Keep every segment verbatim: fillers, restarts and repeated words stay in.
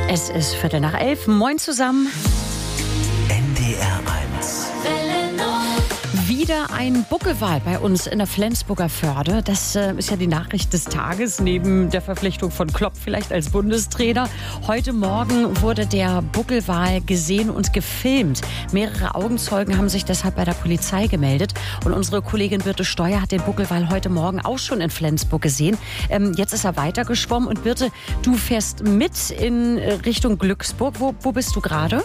Es ist Viertel nach elf. Moin zusammen. N D R eins. Wieder ein Buckelwal bei uns in der Flensburger Förde. Das äh, ist ja die Nachricht des Tages, neben der Verpflichtung von Klopp vielleicht als Bundestrainer. Heute Morgen wurde der Buckelwal gesehen und gefilmt. Mehrere Augenzeugen haben sich deshalb bei der Polizei gemeldet. Und unsere Kollegin Birte Steuer hat den Buckelwal heute Morgen auch schon in Flensburg gesehen. Ähm, jetzt ist er weitergeschwommen. Und Birte, du fährst mit in Richtung Glücksburg. Wo, wo bist du gerade?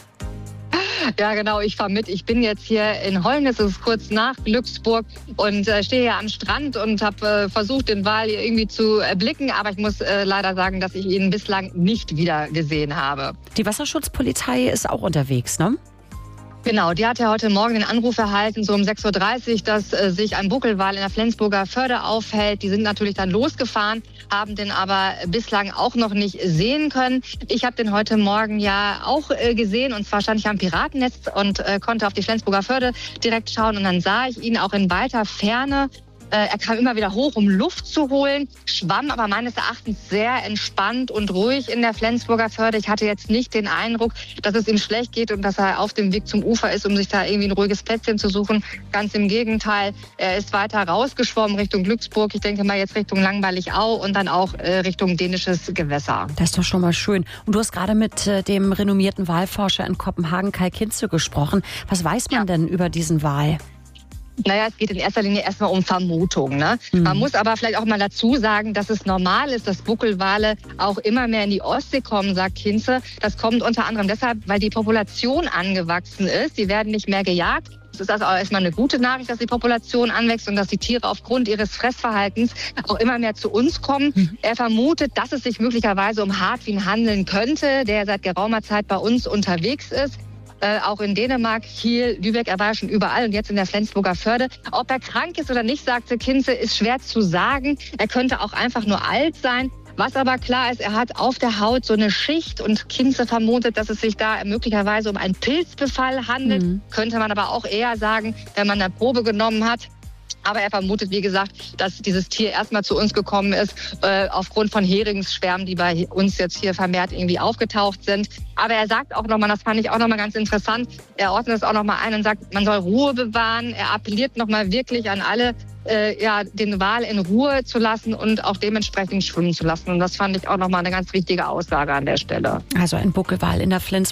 Ja, genau, ich fahre mit. Ich bin jetzt hier in Holnis, es ist kurz nach Glücksburg und äh, stehe hier am Strand und habe äh, versucht, den Wal hier irgendwie zu erblicken. Aber ich muss äh, leider sagen, dass ich ihn bislang nicht wieder gesehen habe. Die Wasserschutzpolizei ist auch unterwegs, ne? Genau, die hat ja heute Morgen den Anruf erhalten, so um sechs Uhr dreißig, dass äh, sich ein Buckelwal in der Flensburger Förde aufhält. Die sind natürlich dann losgefahren, haben den aber bislang auch noch nicht sehen können. Ich habe den heute Morgen ja auch äh, gesehen, und zwar stand ich am Piratennetz und äh, konnte auf die Flensburger Förde direkt schauen. Und dann sah ich ihn auch in weiter Ferne. Er kam immer wieder hoch, um Luft zu holen, schwamm aber meines Erachtens sehr entspannt und ruhig in der Flensburger Förde. Ich hatte jetzt nicht den Eindruck, dass es ihm schlecht geht und dass er auf dem Weg zum Ufer ist, um sich da irgendwie ein ruhiges Plätzchen zu suchen. Ganz im Gegenteil, er ist weiter rausgeschwommen Richtung Glücksburg. Ich denke mal jetzt Richtung Langweilig-Au und dann auch äh, Richtung dänisches Gewässer. Das ist doch schon mal schön. Und du hast gerade mit äh, dem renommierten Walforscher in Kopenhagen, Kai Kinze, gesprochen. Was weiß man ja. denn über diesen Wal? Naja, es geht in erster Linie erstmal um Vermutungen. Ne? Mhm. Man muss aber vielleicht auch mal dazu sagen, dass es normal ist, dass Buckelwale auch immer mehr in die Ostsee kommen, sagt Kinze. Das kommt unter anderem deshalb, weil die Population angewachsen ist. Die werden nicht mehr gejagt. Es ist also auch erstmal eine gute Nachricht, dass die Population anwächst und dass die Tiere aufgrund ihres Fressverhaltens auch immer mehr zu uns kommen. Mhm. Er vermutet, dass es sich möglicherweise um Hartwin handeln könnte, der seit geraumer Zeit bei uns unterwegs ist. Äh, auch in Dänemark, Kiel, Lübeck, er war ja schon überall und jetzt in der Flensburger Förde. Ob er krank ist oder nicht, sagte Kinze, ist schwer zu sagen. Er könnte auch einfach nur alt sein. Was aber klar ist, er hat auf der Haut so eine Schicht und Kinze vermutet, dass es sich da möglicherweise um einen Pilzbefall handelt. Mhm. Könnte man aber auch eher sagen, wenn man eine Probe genommen hat. Aber er vermutet, wie gesagt, dass dieses Tier erstmal zu uns gekommen ist, äh, aufgrund von Heringsschwärmen, die bei uns jetzt hier vermehrt irgendwie aufgetaucht sind. Aber er sagt auch nochmal, das fand ich auch nochmal ganz interessant, er ordnet es auch nochmal ein und sagt, man soll Ruhe bewahren. Er appelliert nochmal wirklich an alle, äh, ja, den Wal in Ruhe zu lassen und auch dementsprechend schwimmen zu lassen. Und das fand ich auch nochmal eine ganz wichtige Aussage an der Stelle. Also ein Buckelwal in der Flensburg.